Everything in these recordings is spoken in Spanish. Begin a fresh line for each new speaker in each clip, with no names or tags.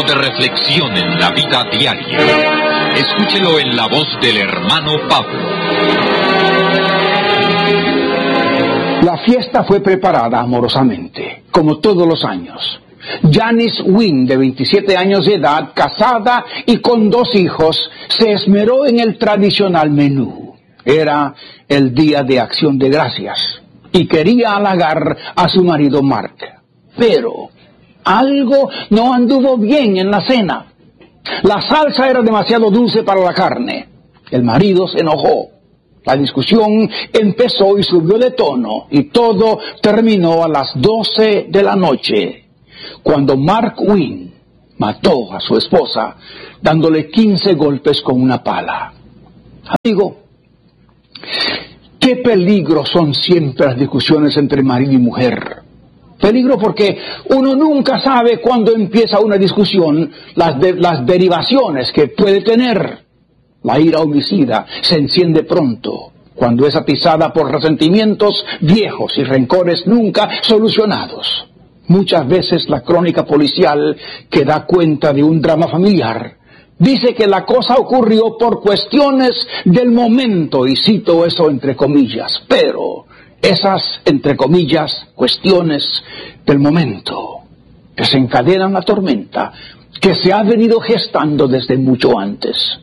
De reflexión en la vida diaria. Escúchelo en la voz del hermano Pablo.
La fiesta fue preparada amorosamente, como todos los años. Janice Wynn, de 27 años de edad, casada y con 2 hijos, se esmeró en el tradicional menú. Era el día de Acción de Gracias y quería halagar a su marido Mark. Pero algo no anduvo bien en la cena. La salsa era demasiado dulce para la carne. El marido se enojó. La discusión empezó y subió de tono, y todo terminó a las 12 de la noche, cuando Mark Wynn mató a su esposa, dándole 15 golpes con una pala. Amigo, qué peligro son siempre las discusiones entre marido y mujer. Peligro porque uno nunca sabe cuándo empieza una discusión, las derivaciones que puede tener. La ira homicida se enciende pronto, cuando es atizada por resentimientos viejos y rencores nunca solucionados. Muchas veces la crónica policial, que da cuenta de un drama familiar, dice que la cosa ocurrió por cuestiones del momento, y cito eso entre comillas, pero esas, entre comillas, cuestiones del momento desencadenan la tormenta que se ha venido gestando desde mucho antes.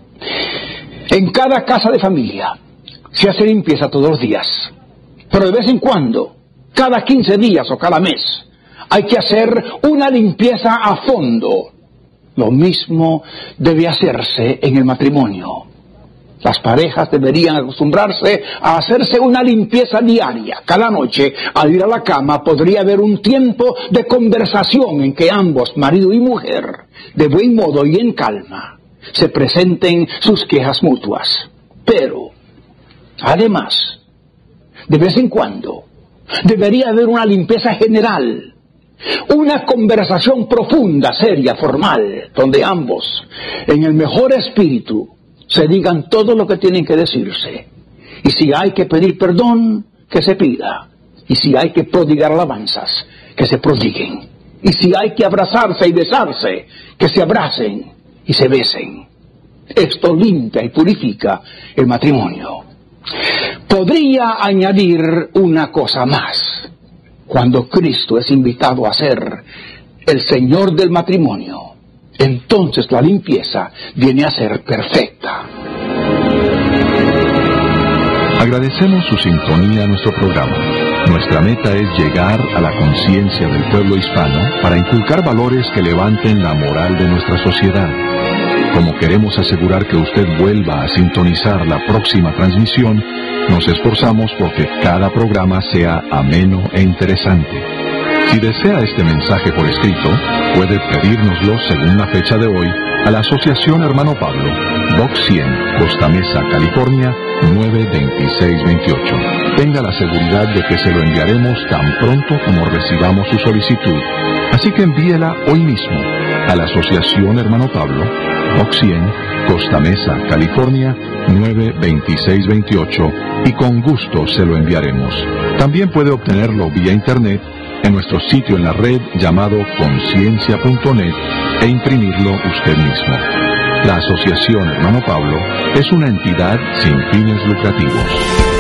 En cada casa de familia se hace limpieza todos los días, pero de vez en cuando, cada 15 días o cada mes, hay que hacer una limpieza a fondo. Lo mismo debe hacerse en el matrimonio. Las parejas deberían acostumbrarse a hacerse una limpieza diaria. Cada noche, al ir a la cama, podría haber un tiempo de conversación en que ambos, marido y mujer, de buen modo y en calma, se presenten sus quejas mutuas. Pero, además, de vez en cuando, debería haber una limpieza general, una conversación profunda, seria, formal, donde ambos, en el mejor espíritu, se digan todo lo que tienen que decirse. Y si hay que pedir perdón, que se pida. Y si hay que prodigar alabanzas, que se prodiguen. Y si hay que abrazarse y besarse, que se abracen y se besen. Esto limpia y purifica el matrimonio. Podría añadir una cosa más. Cuando Cristo es invitado a ser el Señor del matrimonio, entonces la limpieza viene a ser perfecta.
Agradecemos su sintonía a nuestro programa. Nuestra meta es llegar a la conciencia del pueblo hispano para inculcar valores que levanten la moral de nuestra sociedad. Como queremos asegurar que usted vuelva a sintonizar la próxima transmisión, nos esforzamos porque cada programa sea ameno e interesante. Si desea este mensaje por escrito, puede pedírnoslo según la fecha de hoy a la Asociación Hermano Pablo, Box 100, Costa Mesa, California, 92628. Tenga la seguridad de que se lo enviaremos tan pronto como recibamos su solicitud. Así que envíela hoy mismo a la Asociación Hermano Pablo, Box 100, Costa Mesa, California, 92628, y con gusto se lo enviaremos. También puede obtenerlo vía internet en nuestro sitio en la red llamado conciencia.net e imprimirlo usted mismo. La Asociación Hermano Pablo es una entidad sin fines lucrativos.